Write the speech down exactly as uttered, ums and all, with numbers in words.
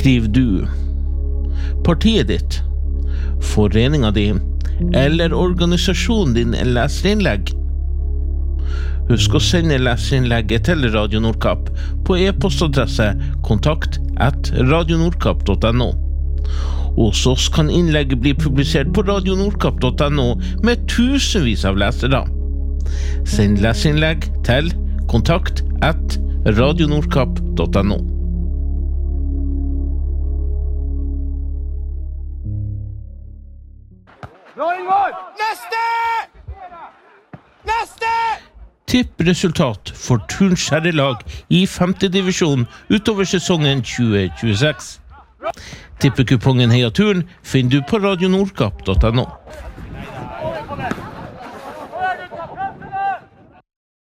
Skriv du partiet ditt, foreningen din eller organisasjonen din en leserinnlegg? Husk å sende leserinnlegget til Radio Nordkapp på e-postadresse kontakt at radionordkapp punktum no. Hos oss kan innlegget bli publisert på radionordkapp punktum no med tusenvis av lesere. Send leserinnlegg til kontakt at radionordkapp punktum no. Neste! Neste! Tippresultat for Turns herrelag i femte divisjon utover sesongen tjue tjueseks. Tippekupongen Heia Turn finner du på radionordkapp punktum no.